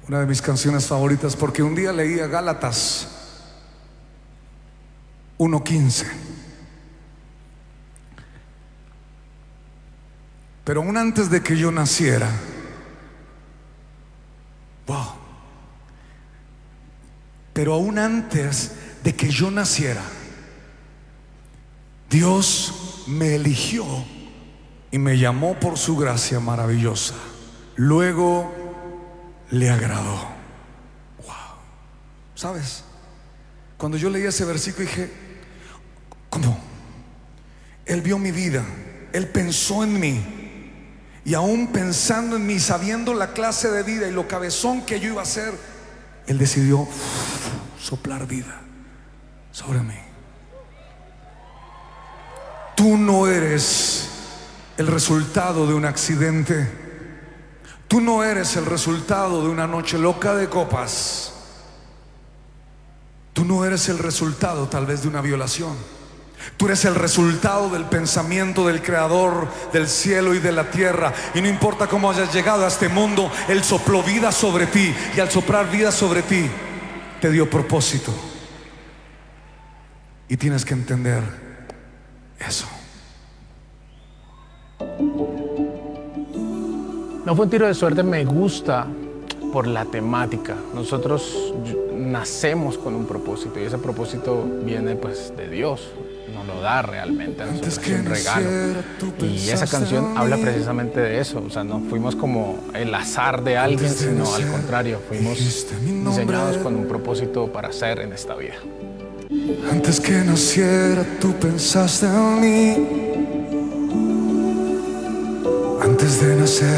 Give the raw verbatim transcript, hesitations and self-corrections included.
una de mis canciones favoritas, porque un día leía Gálatas uno quince. Pero aún antes de que yo naciera, wow, pero aún antes de que yo naciera, Dios me eligió y me llamó por su gracia maravillosa. Luego le agradó. Wow. ¿Sabes? Cuando yo leí ese versículo dije, ¿cómo? Él vio mi vida, Él pensó en mí, y aún pensando en mí, sabiendo la clase de vida y lo cabezón que yo iba a ser, Él decidió uf, soplar vida sobre mí. Tú no eres el resultado de un accidente. Tú no eres el resultado de una noche loca de copas. Tú no eres el resultado tal vez de una violación. Tú eres el resultado del pensamiento del Creador del cielo y de la tierra. Y no importa cómo hayas llegado a este mundo, Él sopló vida sobre ti. Y al soplar vida sobre ti, te dio propósito. Y tienes que entender eso. No fue un tiro de suerte, me gusta por la temática. Nosotros nacemos con un propósito, y ese propósito viene pues de Dios, nos lo da realmente a nosotros, es un regalo. Y esa canción habla precisamente de eso. O sea, no fuimos como el azar de alguien, sino al contrario, fuimos diseñados con un propósito para ser en esta vida. Antes que naciera tú pensaste en mí. Antes de nacer